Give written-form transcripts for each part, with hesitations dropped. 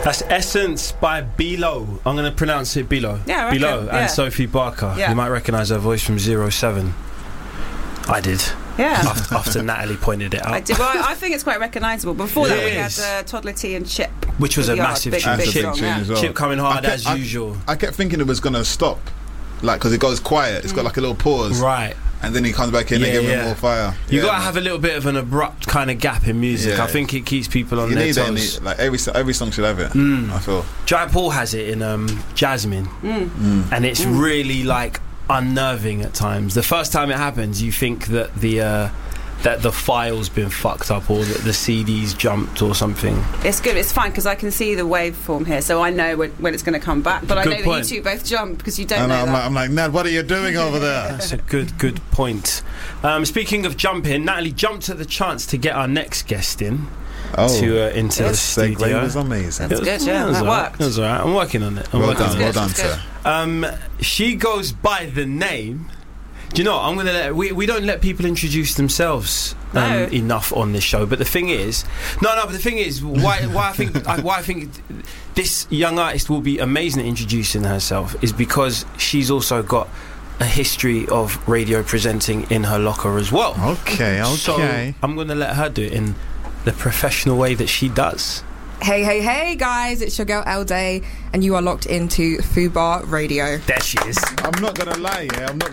That's Essence by Bilo. I'm going to pronounce it Bilo. Yeah, I reckon. Bilo and Sophie Barker. Yeah. You might recognise her voice from 07. I did. Yeah. After Natalie pointed it out. I did. Well, I think it's quite recognisable. Before that, we Yes. had Toddler T and Chip. Which was a massive big, tune. big Chip, song, yeah. as well. Chip coming hard as usual. I kept thinking it was going to stop. Like, because it goes quiet. It's got like a little pause. Right. And then he comes back in and gives him more fire. You got to have a little bit of an abrupt kind of gap in music. I think it keeps people on their toes. Like every song should have it. I feel. Jai Paul has it in Jasmine, and it's really like unnerving at times. The first time it happens, you think that the file's been fucked up or that the CD's jumped or something. It's good. It's fine because I can see the waveform here, so I know when it's going to come back. But I know that you two both jump because you don't know that. I'm like, Nad, what are you doing over there? That's a good point. Speaking of jumping, Natalie jumped at the chance to get our next guest in. Into the studio. Segue was amazing. That's good, yeah. That worked. It was alright. I'm working on it. Well done, sir. She goes by the name. Do you know what? I'm going to let... We don't let people introduce themselves enough on this show. But the thing is... but the thing is, why I think this young artist will be amazing at introducing herself is because she's also got a history of radio presenting in her locker as well. Okay. So I'm going to let her do it in the professional way that she does. Hey guys, it's your girl L-Day and you are locked into Fubar Radio. There she is. I'm not gonna lie,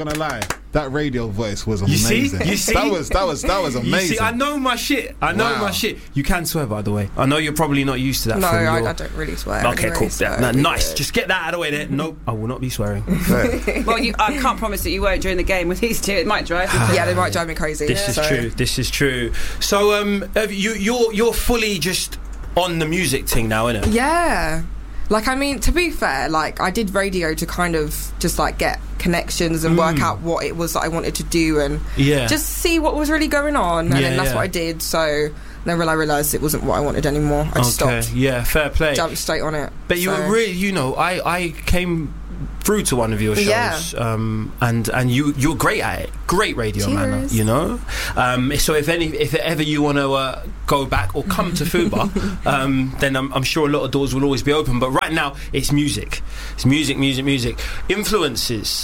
that radio voice was amazing. You see? That was amazing. You see, I know my shit. My shit. You can swear, by the way. I know you're probably not used to that. No, I don't really swear. Okay, anyway, cool. So Nice. Just get that out of the way there. Nope, I will not be swearing. Well, I can't promise that you won't during the game with these two. It might drive you. Yeah, they might drive me crazy. This is true. So, you're fully just on the music thing now, innit? Yeah. Like, I mean, to be fair, like, I did radio to kind of just, like, get connections and work out what it was that I wanted to do and just see what was really going on. And then that's what I did. So then when I realised it wasn't what I wanted anymore, I just stopped. Yeah, fair play. Jumped straight on it. But you were really, I came through to one of your shows, and you're great at it. Great radio manner, you know. So if ever you want to go back or come to Fubar, then I'm sure a lot of doors will always be open. But right now, it's music. It's music. Influences.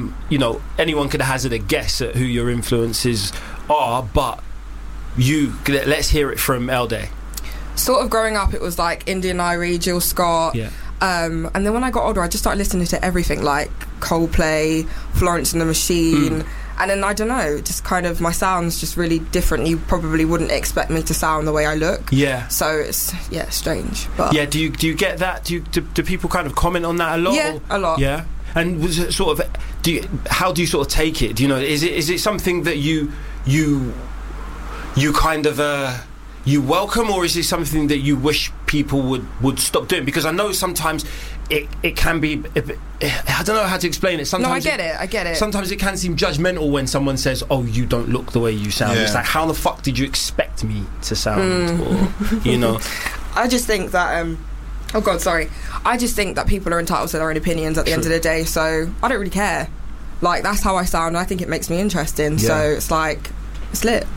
Anyone could hazard a guess at who your influences are, but let's hear it from L-Day. Sort of growing up, it was like Indian Irie, Jill Scott. Yeah. And then when I got older, I just started listening to everything, like Coldplay, Florence and the Machine, and then I don't know, just kind of my sound's just really different. You probably wouldn't expect me to sound the way I look. Yeah. So it's strange. But yeah. Do you get that? Do people kind of comment on that a lot? Yeah, a lot. Yeah. And was it sort of? How do you sort of take it? Do you know? Is it something that you kind of you welcome, or is it something that you wish people would stop doing? Because I know sometimes it can be I don't know how to explain it. Sometimes I get it. Sometimes it can seem judgmental when someone says, "Oh, you don't look the way you sound." Yeah. It's like, how the fuck did you expect me to sound? Or, you know, I just think that I just think that people are entitled to their own opinions at the end of the day, so I don't really care. Like, that's how I sound. I think it makes me interesting. So it's like, it's lit.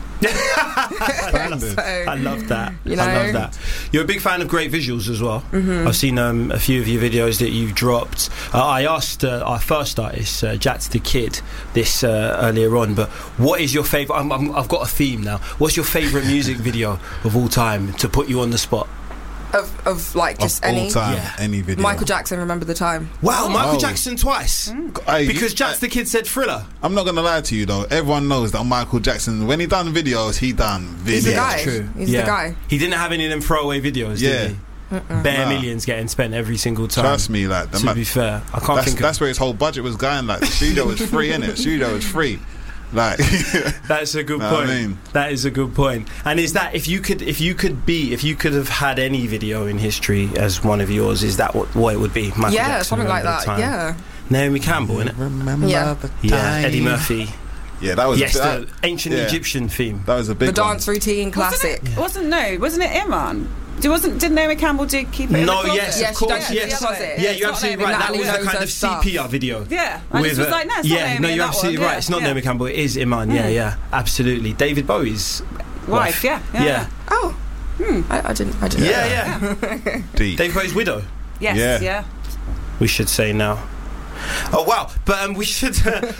I love that. You know? I love that. You're a big fan of great visuals as well. I've seen a few of your videos that you've dropped. I asked our first artist, Jats the Kid, this earlier on, but what is your favourite? I've got a theme now. What's your favourite music video of all time to put you on the spot? Of like just any video. Michael Jackson, Remember the Time. Wow, Michael Jackson twice. Because Jats the Kid said Thriller. I'm not gonna lie to you though. Everyone knows that Michael Jackson, when he done videos, He's the guy. True. He's the guy. He didn't have any of them throwaway videos, did he? Bare millions getting spent every single time. Trust me, like to be fair, I can't think. That's where his whole budget was going. Like the studio was free, innit? Studio was free. Like that's a good point. I mean? That is a good point. And is that if you could have had any video in history as one of yours, is that what it would be? Michael Jackson, something like that. Yeah. Naomi Campbell, innit? Remember the time. Eddie Murphy. Yeah, that was the ancient Egyptian theme. That was a big The dance routine classic. Wasn't it Iman? Didn't Naomi Campbell keep it in the closet? Yes, of course, yes. Yeah, you're absolutely right. That was a kind of sepia video. Yeah, I just was like, no, it's not Naomi. You're absolutely right. It's not Naomi Campbell. It is Iman. Yeah, absolutely. David Bowie's wife. Yeah. Oh, I didn't. Yeah. Deep. David Bowie's widow. Yes. Yeah. We should say now. Oh wow! But we should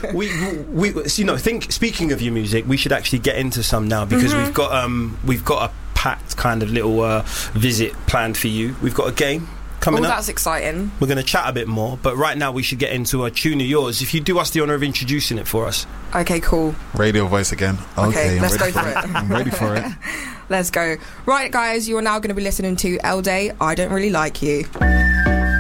speaking of your music, we should actually get into some now because we've got a packed kind of little visit planned for you. We've got a game coming up. That's exciting. We're going to chat a bit more, but right now we should get into a tune of yours. If you do us the honour of introducing it for us. Okay, cool. Radio voice again. Okay, let's go for it. I'm ready for it. Let's go. Right, guys, you are now going to be listening to L Day, I Don't Really Like You.